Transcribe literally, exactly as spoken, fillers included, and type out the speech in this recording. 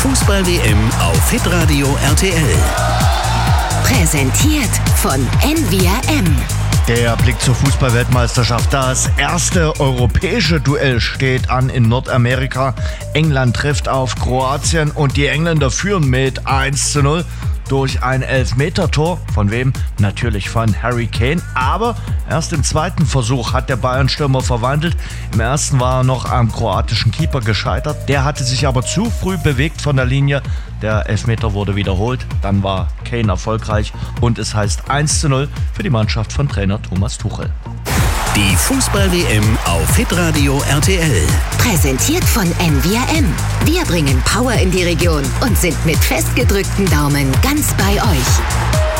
Fußball-W M auf Hitradio R T L. Präsentiert von N V R M. Der Blick zur Fußball-Weltmeisterschaft. Das erste europäische Duell steht an in Nordamerika. England trifft auf Kroatien und die Engländer führen mit eins zu null durch ein Elfmetertor. Von wem? Natürlich von Harry Kane. Aber erst im zweiten Versuch hat der Bayern-Stürmer verwandelt. Im ersten war er noch am kroatischen Keeper gescheitert. Der hatte sich aber zu früh bewegt von der Linie. Der Elfmeter wurde wiederholt. Dann war Kane erfolgreich und es heißt eins zu null für die Mannschaft von Trainer Thomas Tuchel. Die Fußball-W M auf Hitradio R T L. Präsentiert von N V R M. Wir bringen Power in die Region und sind mit festgedrückten Daumen ganz bei euch.